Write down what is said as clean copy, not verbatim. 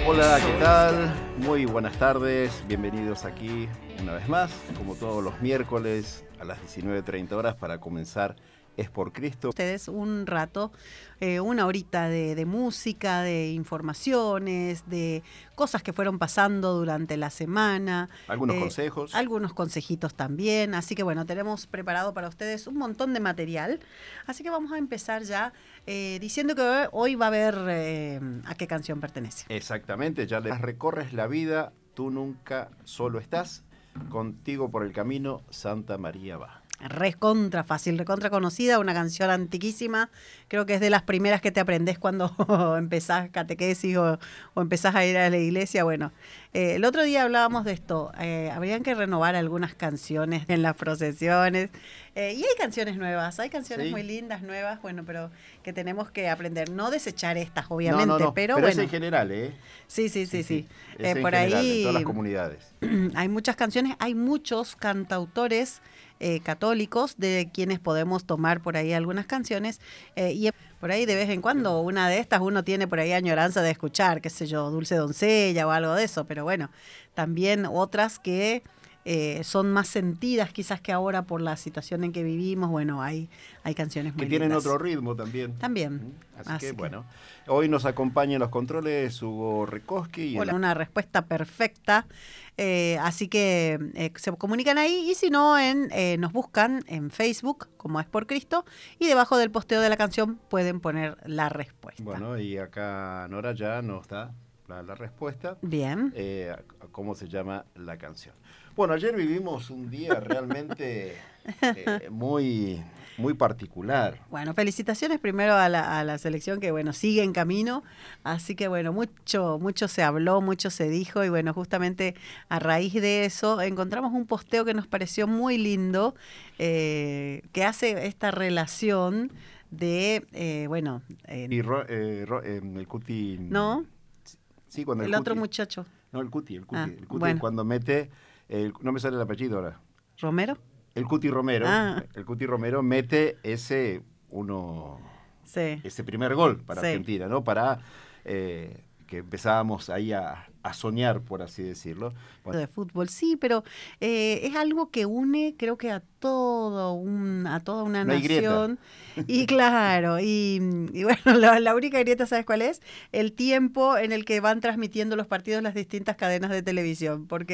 Hola, ¿qué tal? Muy buenas tardes, bienvenidos aquí una vez más, como todos los miércoles a las 19:30 horas para comenzar Es por Cristo. Ustedes un rato, una horita de música, de informaciones, de cosas que fueron pasando durante la semana. Algunos consejos. Algunos consejitos también. Así que bueno, tenemos preparado para ustedes un montón de material. Así que vamos a empezar ya diciendo que hoy va a haber a qué canción pertenece. Exactamente, ya les recorres la vida, tú nunca solo estás, contigo por el camino, Santa María va. Recontra fácil, recontra conocida, una canción antiquísima, creo que es de las primeras que te aprendés cuando empezás catequesis o empezás a ir a la iglesia. Bueno, el otro día hablábamos de esto, habrían que renovar algunas canciones en las procesiones, y hay canciones nuevas, hay canciones muy lindas, nuevas, bueno, pero que tenemos que aprender, no desechar estas, obviamente, No, pero bueno. Es en general, ¿eh? Sí. Es en Por general, ahí, en todas las comunidades. Hay muchas canciones, hay muchos cantautores católicos de quienes podemos tomar por ahí algunas canciones, y por ahí de vez en cuando una de estas uno tiene por ahí añoranza de escuchar, qué sé yo, Dulce Doncella o algo de eso, pero bueno, también otras que son más sentidas quizás que ahora por la situación en que vivimos. Bueno, hay canciones muy que tienen lindas. otro ritmo también. También. Así que bueno, hoy nos acompaña en los controles Hugo Rekoski. Hola, una respuesta perfecta. Así que se comunican ahí, y si no, nos buscan en Facebook como Es por Cristo, y debajo del posteo de la canción pueden poner la respuesta. Bueno, y acá Nora ya nos da la respuesta. Bien. ¿Cómo se llama la canción? Bueno, ayer vivimos un día realmente muy particular. Bueno, felicitaciones primero a la selección que, bueno, sigue en camino. Así que, bueno, mucho se habló, mucho se dijo, y bueno, justamente a raíz de eso encontramos un posteo que nos pareció muy lindo, que hace esta relación de, el Cuti... ¿no? Sí, cuando el otro muchacho. No, el Cuti bueno. Cuando mete... no me sale el apellido ahora. ¿Romero? El Cuti Romero. El Cuti Romero mete ese primer gol para Argentina, ¿no? Para que empezábamos ahí a soñar, por así decirlo. Bueno. De fútbol, sí, pero es algo que une, creo que a toda una nación. Y claro, y bueno, la única grieta, ¿sabes cuál es? El tiempo en el que van transmitiendo los partidos las distintas cadenas de televisión, porque